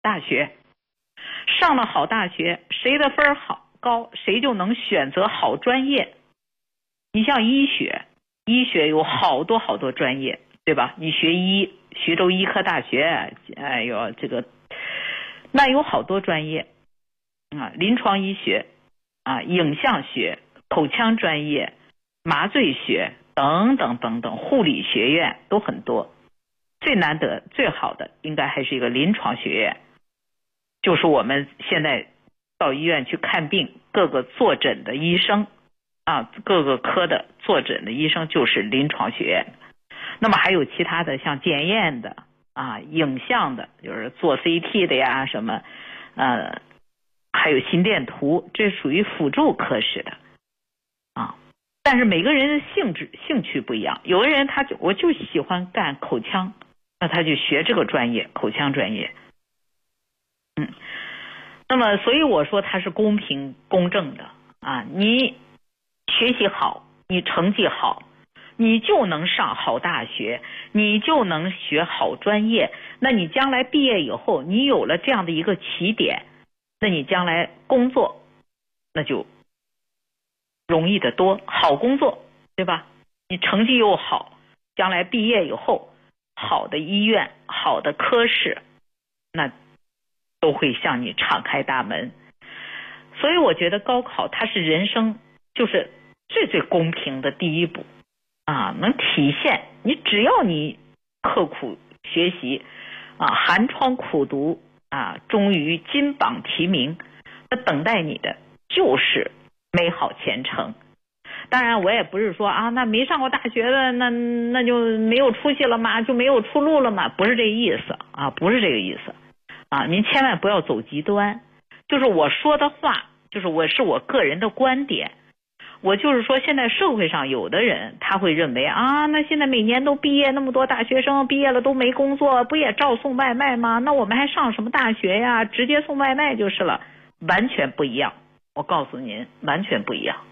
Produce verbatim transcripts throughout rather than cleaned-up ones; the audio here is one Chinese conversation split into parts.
大学。上了好大学，谁的分好高，谁就能选择好专业。你像医学，医学有好多好多专业，对吧？你学医，徐州医科大学，哎呦，这个那有好多专业啊，临床医学啊，影像学、口腔专业、麻醉学等等等等，护理学院都很多。最难得、最好的应该还是一个临床学院，就是我们现在到医院去看病，各个坐诊的医生啊，各个科的坐诊的医生就是临床学院。那么还有其他的像检验的啊、影像的，就是做 C T 的呀，什么呃，还有心电图，这属于辅助科室的啊。但是每个人的性质兴趣不一样，有的人他就我就喜欢干口腔，那他就学这个专业，口腔专业。嗯，那么所以我说它是公平公正的啊，你学习好，你成绩好，你就能上好大学，你就能学好专业。那你将来毕业以后，你有了这样的一个起点，那你将来工作那就容易得多，好工作，对吧？你成绩又好，将来毕业以后，好的医院、好的科室，那都会向你敞开大门。所以我觉得高考它是人生就是最最公平的第一步啊，能体现你只要你刻苦学习啊，寒窗苦读啊，终于金榜题名，那等待你的就是美好前程。当然我也不是说啊，那没上过大学的那那就没有出息了吗？就没有出路了吗？不是这个意思啊，不是这个意思啊，您千万不要走极端。就是我说的话，就是我是我个人的观点。我就是说现在社会上有的人他会认为啊，那现在每年都毕业那么多大学生，毕业了都没工作，不也照送外卖吗？那我们还上什么大学呀？直接送外卖就是了。完全不一样，我告诉您，完全不一样。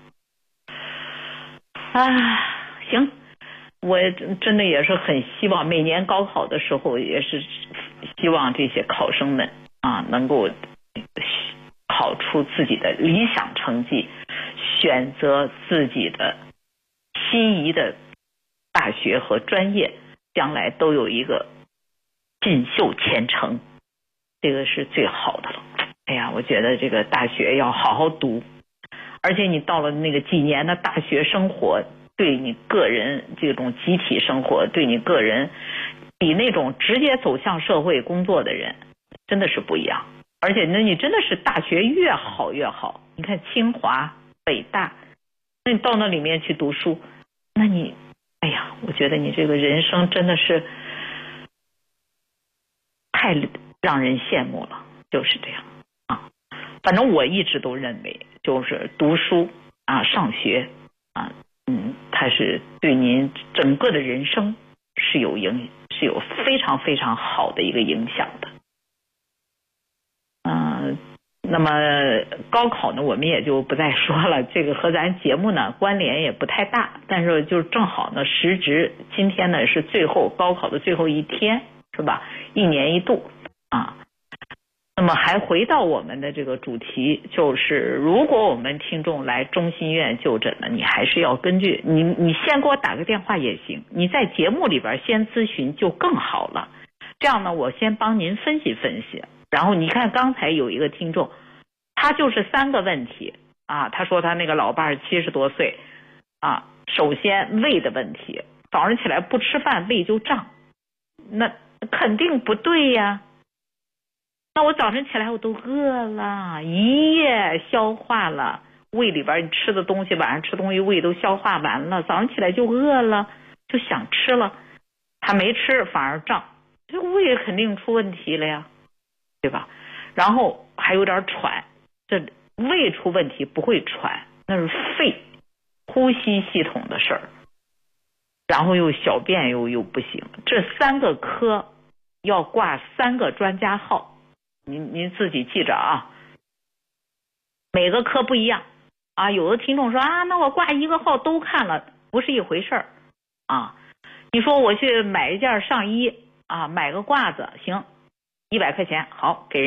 啊，行，我真的也是很希望每年高考的时候，也是希望这些考生们啊能够考出自己的理想成绩，选择自己的心仪的大学和专业，将来都有一个锦绣前程，这个是最好的了。哎呀，我觉得这个大学要好好读，而且你到了那个几年的大学生活，对你个人这种集体生活，对你个人比那种直接走向社会工作的人真的是不一样。而且那你真的是大学越好越好，你看清华、北大，那你到那里面去读书，那你哎呀，我觉得你这个人生真的是太让人羡慕了，就是这样啊。反正我一直都认为，就是读书啊、上学啊，嗯，它是对您整个的人生是有影，是有非常非常好的一个影响的。嗯、呃，那么高考呢，我们也就不再说了，这个和咱节目呢关联也不太大，但是就正好呢，时值今天呢是最后高考的最后一天，是吧？一年一度啊。那么还回到我们的这个主题，就是如果我们听众来中心医院就诊了，你还是要根据你，你先给我打个电话也行，你在节目里边先咨询就更好了。这样呢，我先帮您分析分析。然后你看刚才有一个听众，他就是三个问题啊，他说他那个老伴七十多岁啊，首先胃的问题，早上起来不吃饭胃就胀，那肯定不对呀。那我早晨起来我都饿了，一夜消化了，胃里边你吃的东西，晚上吃东西胃都消化完了，早上起来就饿了，就想吃了，他没吃反而胀，这胃肯定出问题了呀，对吧？然后还有点喘，这胃出问题不会喘，那是肺呼吸系统的事儿，然后又小便又又不行，这三个科要挂三个专家号，您您自己记着啊，每个科不一样啊。有的听众说啊，那我挂一个号都看了，不是一回事儿啊。你说我去买一件上衣啊，买个褂子行， 一百块钱，好，给人。